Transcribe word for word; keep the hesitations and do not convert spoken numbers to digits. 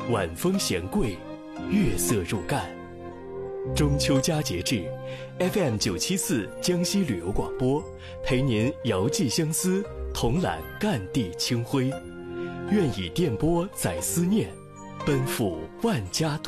晚风闲桂，月色入干。中秋佳节至 ，F M 九七四江西旅游广播陪您遥寄相思，同揽赣地清辉。愿以电波载思念，奔赴万家。